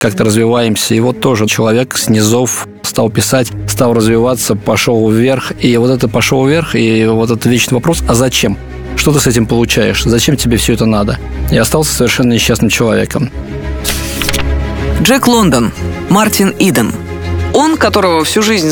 как-то развиваемся. И вот тоже человек с низов стал писать, стал развиваться, пошел вверх. И вот это пошел вверх, и вот этот вечный вопрос: а зачем? Что ты с этим получаешь? Зачем тебе все это надо? И остался совершенно несчастным человеком. Джек Лондон, Мартин Иден. Он, которого всю жизнь